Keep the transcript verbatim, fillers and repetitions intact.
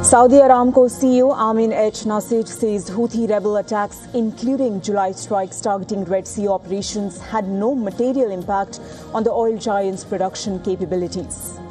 Saudi Aramco C E O Amin H. Nasser says Houthi rebel attacks, including July strikes targeting Red Sea operations, had no material impact on the oil giant's production capabilities.